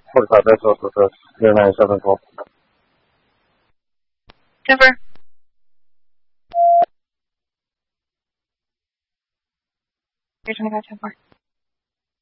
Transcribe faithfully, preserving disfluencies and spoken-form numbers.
或者打在手指的热那一下的头。 加分。非常给他加分。